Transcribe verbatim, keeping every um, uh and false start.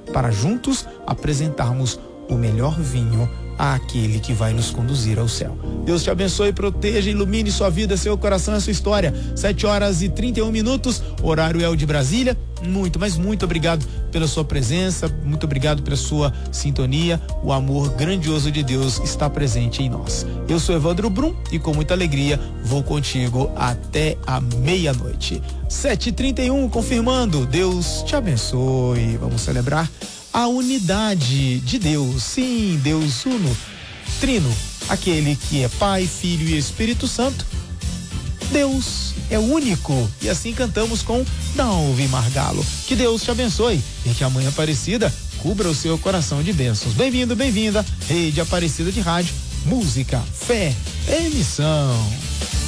para juntos apresentarmos o melhor vinho àquele que vai nos conduzir ao céu. Deus te abençoe, proteja, ilumine sua vida, seu coração e sua história. sete horas e trinta e um minutos, horário é o de Brasília. Muito, mas muito obrigado pela sua presença, muito obrigado pela sua sintonia. O amor grandioso de Deus está presente em nós. Eu sou Evandro Brum e com muita alegria vou contigo até a meia-noite. sete e trinta e um, confirmando. Deus te abençoe. Vamos celebrar a unidade de Deus. Sim, Deus uno, trino, aquele que é Pai, Filho e Espírito Santo. Deus é único. E assim cantamos com Dalvi Margalo. Que Deus te abençoe e que a Mãe Aparecida cubra o seu coração de bênçãos. Bem-vindo, bem-vinda, Rede Aparecida de Rádio, música, fé, emissão.